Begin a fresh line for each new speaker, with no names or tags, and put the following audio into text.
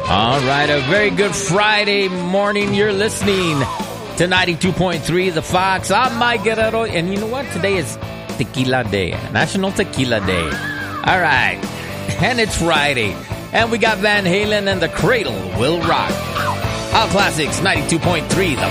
All right, a very good Friday morning. You're listening to 92.3 The Fox. I'm Mike Guerrero, and you know what? Today is Tequila Day, National Tequila Day. All right, and it's Friday, and we got Van Halen and The Cradle Will Rock. All Classics, 92.3 The